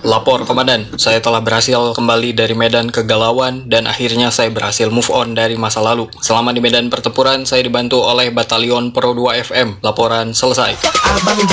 Lapor komandan, saya telah berhasil kembali dari medan kegalauan dan akhirnya saya berhasil move on dari masa lalu. Selama di medan pertempuran, saya dibantu oleh Batalion Pro 2 FM. Laporan selesai. Abang